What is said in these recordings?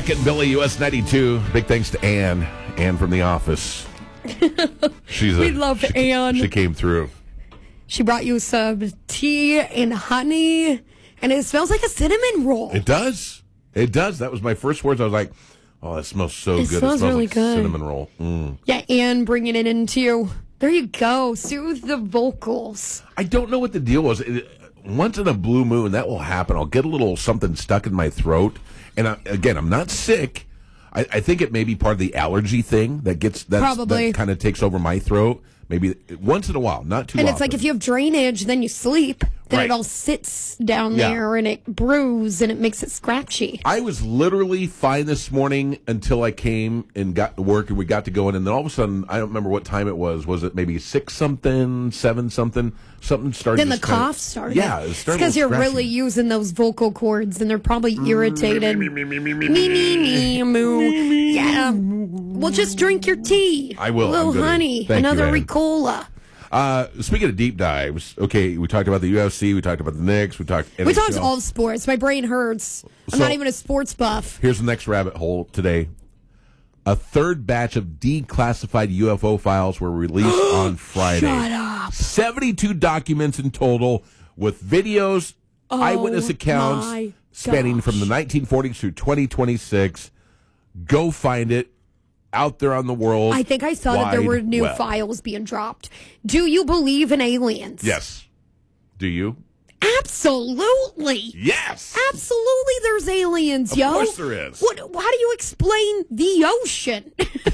Beckett and Billy, US 92. Big thanks to Ann from The Office. We love Ann. She came through. She brought you some tea and honey, and it smells like a cinnamon roll. It does. It does. That was my first words. I was like, oh, that smells so good. Smells it smells really like good. Cinnamon roll. Yeah, Ann bringing it into you. There you go. Soothe the vocals. I don't know what the deal was. Once in a blue moon, that will happen. I'll get a little something stuck in my throat. And I'm not sick. I think it may be part of the allergy thing that kind of takes over my throat. Maybe once in a while, not too often. And it's like if you have drainage, then you sleep, then it all sits down there and it brews and it makes it scratchy. I was literally fine this morning until I came and got to work and we got to going. And then all of a sudden, I don't remember what time it was. Was it maybe 6-something, 7-something? Something started. Then the cough started. Yeah, it started. It's because you're really using those vocal cords and they're probably irritated. Me, moo. Yeah. Well, just drink your tea. I will. A little honey. Another Ricola. Speaking of deep dives, we talked about the UFC, we talked about the Knicks, we talked NHL. We talked all sports. My brain hurts. I'm not even a sports buff. Here's the next rabbit hole today. A third batch of declassified UFO files were released on Friday. Shut up. 72 documents in total with videos, eyewitness accounts spanning from the 1940s through 2026. Go find it. Out there on the world. I think I saw that there were new files being dropped. Do you believe in aliens? Yes. Do you? Absolutely. Yes. Absolutely there's aliens, Of course there is. How do you explain the ocean?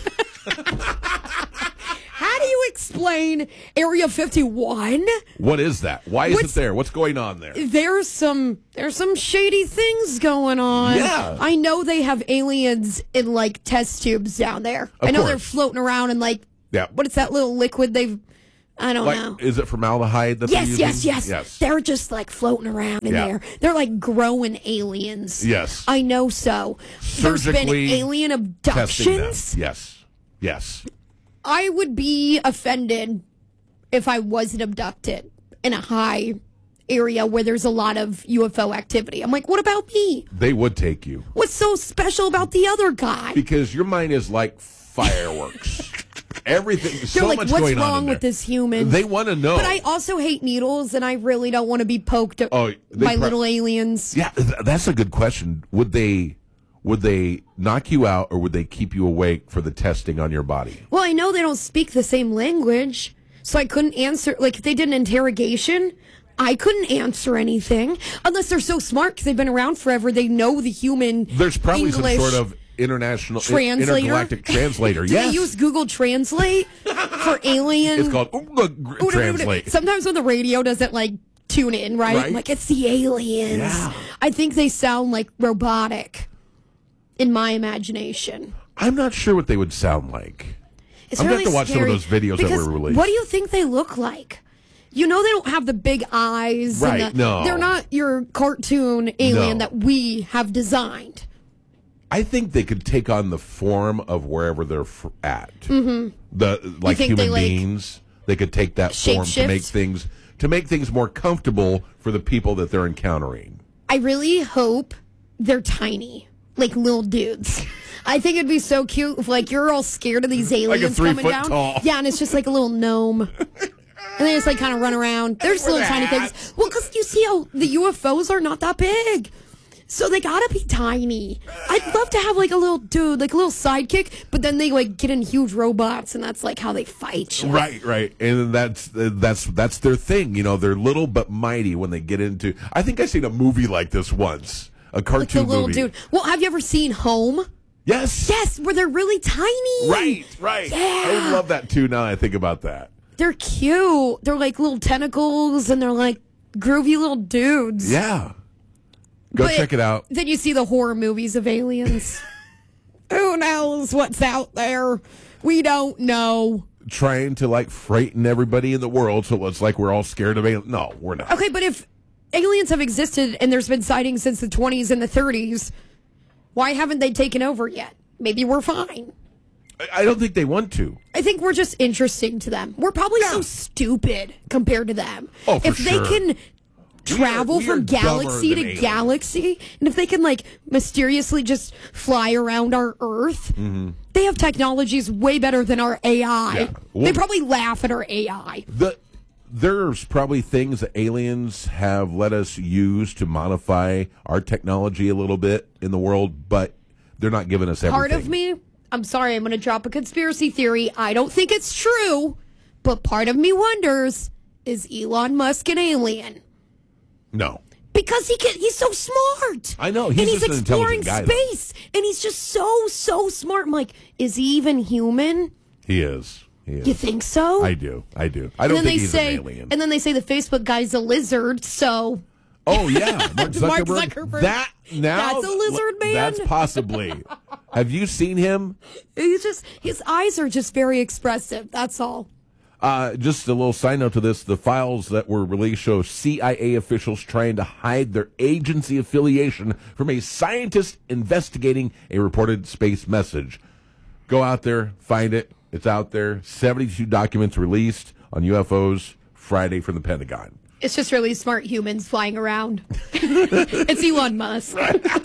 How do you explain Area 51? What is that? Why is it there? What's going on there? There's some shady things going on. Yeah. I know they have aliens in like test tubes down there. I know they're floating around in what is that little liquid I don't know. Is it formaldehyde that they're using? Yes. They're just like floating around in there. They're like growing aliens. Yes. I know so. There's been alien abductions. Yes. I would be offended if I wasn't abducted in a high area where there's a lot of UFO activity. I'm like, what about me? They would take you. What's so special about the other guy? Because your mind is like fireworks. Everything, They're so like, much what's going on wrong with this human? They want to know. But I also hate needles, and I really don't want to be poked by little aliens. Yeah, that's a good question. Would they knock you out, or would they keep you awake for the testing on your body? Well, I know they don't speak the same language, so I couldn't answer. Like, if they did an interrogation, I couldn't answer anything. Unless they're so smart, because they've been around forever, they know the human There's probably English some sort of intergalactic translator. Do they use Google Translate for alien? It's called Translate. Sometimes when the radio doesn't, tune in, right? Like, it's the aliens. Yeah. I think they sound, robotic. In my imagination. I'm not sure what they would sound like. I'm going to have to watch some of those videos that were released. What do you think they look like? You know they don't have the big eyes. Right, no. They're not your cartoon alien that we have designed. I think they could take on the form of wherever they're at. Mm-hmm. Human beings. They could take that form to make things more comfortable for the people that they're encountering. I really hope they're tiny. Like little dudes. I think it'd be so cute if you're all scared of these aliens coming down. Tall. Yeah, and it's just like a little gnome. And they just kind of run around. They're just little tiny things. Well, because you see how the UFOs are not that big. So they gotta be tiny. I'd love to have a little dude, a little sidekick, but then they get in huge robots and that's how they fight you. Right. And that's their thing. They're little but mighty when they get into I think I seen a movie like this once. A cartoon the little movie. Dude. Well, have you ever seen Home? Yes. Yes, where they're really tiny. Right. Yeah. I would love that too now I think about that. They're cute. They're like little tentacles and they're like groovy little dudes. Yeah. Go check it out. Then you see the horror movies of aliens. Who knows what's out there? We don't know. Trying to frighten everybody in the world so it's like we're all scared of aliens. No, we're not. Okay, but if aliens have existed and there's been sightings since the 20s and the 30s, why haven't they taken over yet? Maybe we're fine. I don't think they want to. I think we're just interesting to them. We're probably so stupid compared to them. Oh, for if they can travel we are from galaxy to aliens. galaxy, and if they can like mysteriously just fly around our Earth, they have technologies way better than our AI. Yeah. Well, they probably laugh at our AI. There's probably things that aliens have let us use to modify our technology a little bit in the world, but they're not giving us everything. Part of me, I'm sorry, I'm going to drop a conspiracy theory. I don't think it's true, but part of me wonders, is Elon Musk an alien? No. Because he's so smart. I know. And he's just an exploring intelligent guy, space. And he's just so smart. I'm like, is he even human? He is. You think so? I do. I don't think he's an alien. And then they say the Facebook guy's a lizard, so... Oh, yeah. Mark Zuckerberg. Mark Zuckerberg. That's a lizard man? That's possibly. Have you seen him? His eyes are just very expressive. That's all. Just a little side note to this. The files that were released show CIA officials trying to hide their agency affiliation from a scientist investigating a reported space message. Go out there, find it. It's out there. 72 documents released on UFOs Friday from the Pentagon. It's just really smart humans flying around. It's Elon Musk.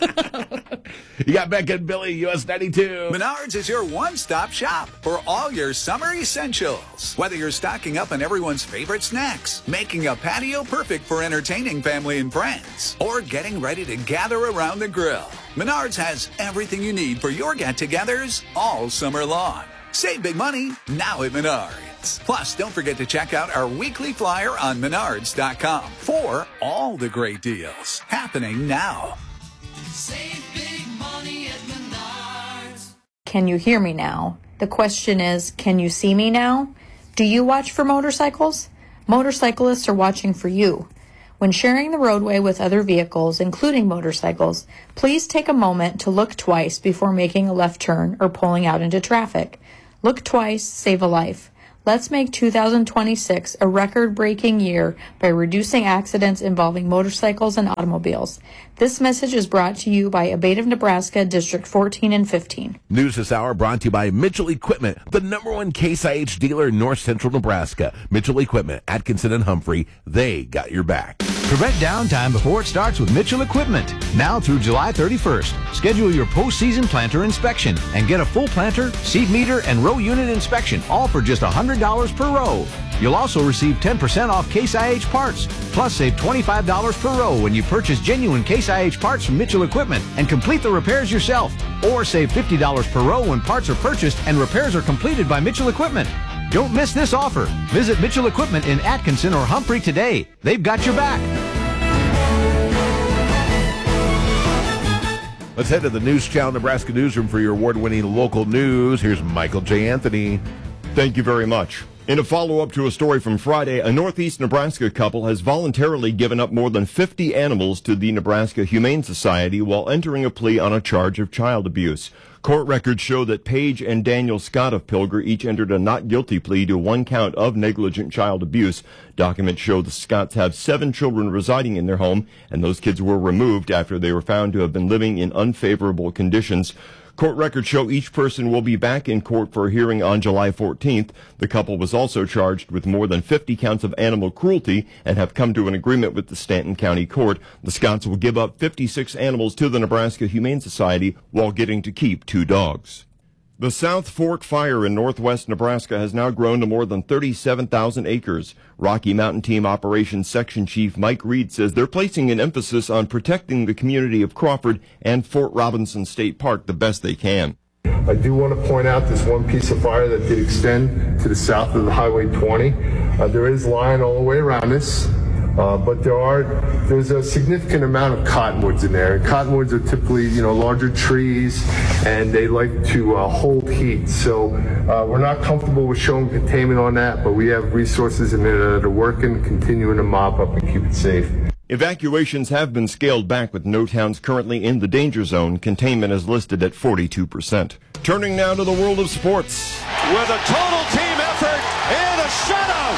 You got Beck and Billy, US 92. Menards is your one-stop shop for all your summer essentials. Whether you're stocking up on everyone's favorite snacks, making a patio perfect for entertaining family and friends, or getting ready to gather around the grill, Menards has everything you need for your get-togethers all summer long. Save big money now at Menards. Plus, don't forget to check out our weekly flyer on Menards.com for all the great deals happening now. Save big money at Menards. Can you hear me now? The question is, can you see me now? Do you watch for motorcycles? Motorcyclists are watching for you. When sharing the roadway with other vehicles, including motorcycles, please take a moment to look twice before making a left turn or pulling out into traffic. Look twice, save a life. Let's make 2026 a record-breaking year by reducing accidents involving motorcycles and automobiles. This message is brought to you by Abate of Nebraska, District 14 and 15. News this hour brought to you by Mitchell Equipment, the #1 Case IH dealer in north central Nebraska. Mitchell Equipment, Atkinson and Humphrey, they got your back. Prevent downtime before it starts with Mitchell Equipment. Now through July 31st. Schedule your postseason planter inspection and get a full planter, seed meter, and row unit inspection, all for just $100 per row. You'll also receive 10% off Case IH parts. Plus, save $25 per row when you purchase genuine Case IH parts from Mitchell Equipment and complete the repairs yourself. Or save $50 per row when parts are purchased and repairs are completed by Mitchell Equipment. Don't miss this offer. Visit Mitchell Equipment in Atkinson or Humphrey today. They've got your back. Let's head to the News Channel Nebraska newsroom for your award-winning local news. Here's Michael J. Anthony. Thank you very much. In a follow-up to a story from Friday, a Northeast Nebraska couple has voluntarily given up more than 50 animals to the Nebraska Humane Society while entering a plea on a charge of child abuse. Court records show that Paige and Daniel Scott of Pilger each entered a not guilty plea to 1 count of negligent child abuse. Documents show the Scotts have 7 children residing in their home, and those kids were removed after they were found to have been living in unfavorable conditions. Court records show each person will be back in court for a hearing on July 14th. The couple was also charged with more than 50 counts of animal cruelty and have come to an agreement with the Stanton County Court. The Scotts will give up 56 animals to the Nebraska Humane Society while getting to keep 2 dogs. The South Fork Fire in northwest Nebraska has now grown to more than 37,000 acres. Rocky Mountain Team Operations Section Chief Mike Reed says they're placing an emphasis on protecting the community of Crawford and Fort Robinson State Park the best they can. I do want to point out this one piece of fire that did extend to the south of the Highway 20. There is line all the way around this. But there's a significant amount of cottonwoods in there. And cottonwoods are typically, larger trees, and they like to hold heat. So we're not comfortable with showing containment on that, but we have resources in there that are working, continuing to mop up and keep it safe. Evacuations have been scaled back with no towns currently in the danger zone. Containment is listed at 42%. Turning now to the world of sports. With a total team effort and a shutout,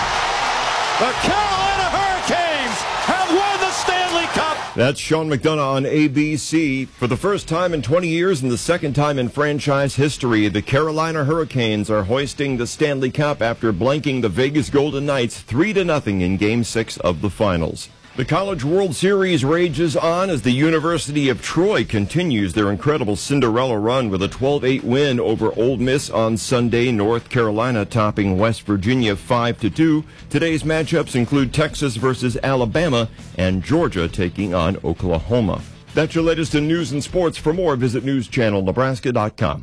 the Carolina Hurricanes have won the Stanley Cup. That's Sean McDonough on ABC. For the first time in 20 years and the second time in franchise history, the Carolina Hurricanes are hoisting the Stanley Cup after blanking the Vegas Golden Knights 3-0 in Game 6 of the finals. The College World Series rages on as the University of Troy continues their incredible Cinderella run with a 12-8 win over Ole Miss on Sunday. North Carolina topping West Virginia 5-2. Today's matchups include Texas versus Alabama and Georgia taking on Oklahoma. That's your latest in news and sports. For more, visit newschannelnebraska.com.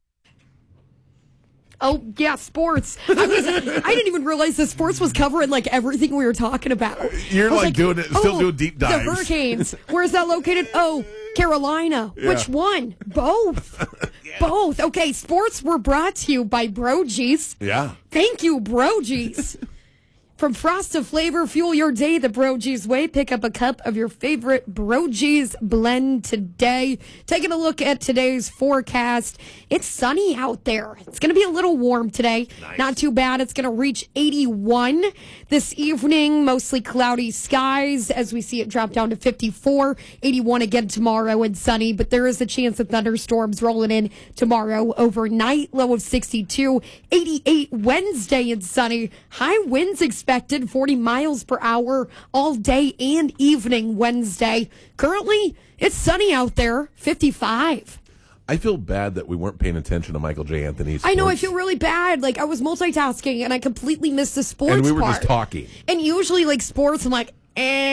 Oh, yeah, sports. I didn't even realize the sports was covering, like, everything we were talking about. You're, like, doing it, still doing deep dives. The Hurricanes. Where's that located? Oh, Carolina. Yeah. Which one? Both. Yeah. Both. Okay, sports were brought to you by Brogies. Yeah. Thank you, Brogies. From frost to flavor, fuel your day the Brogies way. Pick up a cup of your favorite Brogies blend today. Taking a look at today's forecast. It's sunny out there. It's going to be a little warm today. Nice. Not too bad. It's going to reach 81 this evening. Mostly cloudy skies as we see it drop down to 54. 81 again tomorrow and sunny. But there is a chance of thunderstorms rolling in tomorrow overnight. Low of 62. 88 Wednesday and sunny. High winds expected 40 miles per hour all day and evening Wednesday. Currently, it's sunny out there, 55. I feel bad that we weren't paying attention to Michael J. Anthony's sports. I know, I feel really bad. Like, I was multitasking, and I completely missed the sports part. And we were just talking. And usually, like, sports, I'm like,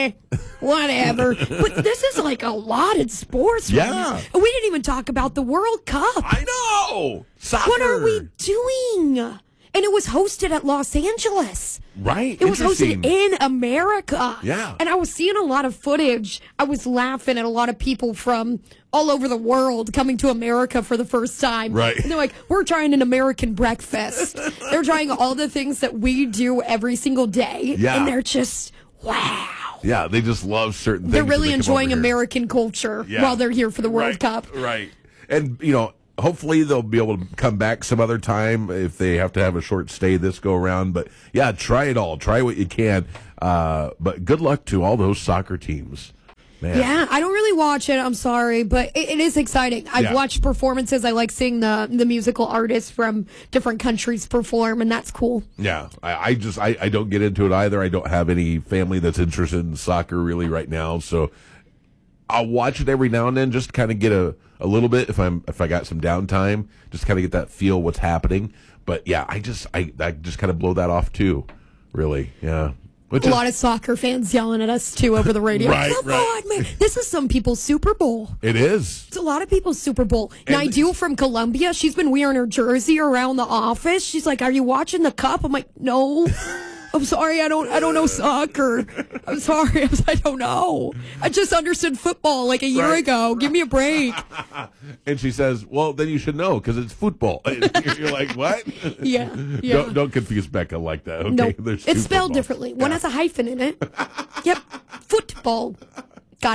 whatever. But this is, like, a lot in sports. Yeah. Right? And we didn't even talk about the World Cup. I know! Soccer! What are we doing? And it was hosted at Los Angeles. Right. It was hosted in America. Yeah. And I was seeing a lot of footage. I was laughing at a lot of people from all over the world coming to America for the first time. Right. And they're like, we're trying an American breakfast. They're trying all the things that we do every single day. Yeah. And they're just, wow. Yeah, they just love certain things. They're really enjoying American culture while they're here for the World Cup. Right. And, you know, hopefully they'll be able to come back some other time if they have to have a short stay this go around. But yeah, try it all. Try what you can. But good luck to all those soccer teams. Man. Yeah, I don't really watch it. I'm sorry, but it is exciting. I've watched performances. I like seeing the musical artists from different countries perform, and that's cool. Yeah, I don't get into it either. I don't have any family that's interested in soccer really right now, so I'll watch it every now and then just to kind of get a little bit if I got some downtime, just kind of get that feel what's happening. But yeah, I just kind of blow that off too, really. Yeah. A lot of soccer fans yelling at us too over the radio. Right, Come on, man. This is some people's Super Bowl. It is. It's a lot of people's Super Bowl. Nigel from Colombia, she's been wearing her jersey around the office. She's like, "Are you watching the Cup?" I'm like, "No." I'm sorry, I don't know soccer. I'm sorry, I don't know. I just understood football like a year ago. Give me a break. And she says, "Well, then you should know because it's football." You're like, "What?" Yeah. Don't confuse Becca like that. Okay, no, there's it's spelled differently. One has a hyphen in it. Yep, football. Got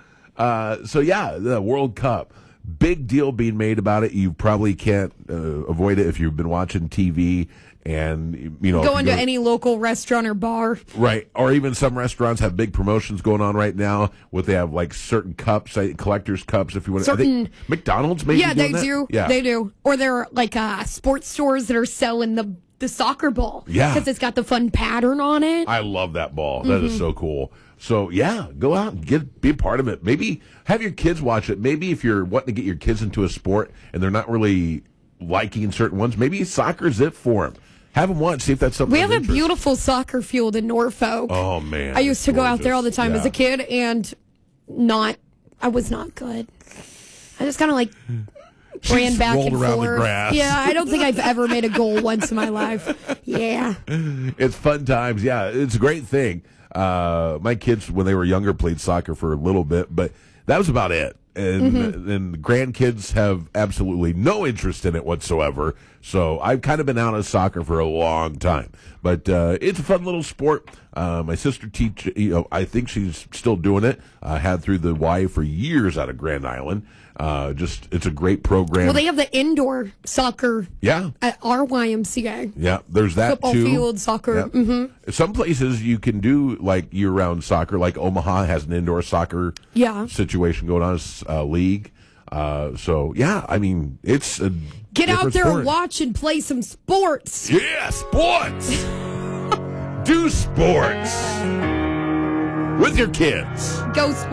it. So yeah, the World Cup. Big deal being made about it. You probably can't avoid it if you've been watching TV. And, you know, going to any local restaurant or bar. Right. Or even some restaurants have big promotions going on right now where they have like certain cups, collector's cups, if you want to. I think McDonald's maybe. Yeah, they that? do. Yeah, they do. Or there are like sports stores that are selling the soccer ball. Yeah. Because it's got the fun pattern on it. I love that ball. That is so cool. So, yeah, go out and be a part of it. Maybe have your kids watch it. Maybe if you're wanting to get your kids into a sport and they're not really liking certain ones, maybe soccer's it for them. Have them watch, see if that's something. We have a beautiful soccer field in Norfolk. Oh, man. I used to go out there all the time as a kid, and I was not good. I just kind of like ran back and forth. Around the grass. Yeah, I don't think I've ever made a goal once in my life. Yeah. It's fun times. Yeah, it's a great thing. My kids, when they were younger, played soccer for a little bit, but that was about it. And the grandkids have absolutely no interest in it whatsoever. So I've kind of been out of soccer for a long time. But it's a fun little sport. My sister I think she's still doing it. Had through the Y for years out of Grand Island. It's a great program. Well, they have the indoor soccer at our YMCA. Yeah, there's that Football too. Field soccer. Yeah. Some places you can do like year-round soccer, like Omaha has an indoor soccer situation going on, league. So, yeah, I mean, it's a Get out there sport. and watch and play some sports. Yeah, sports. Do sports. with your kids. Go Sports.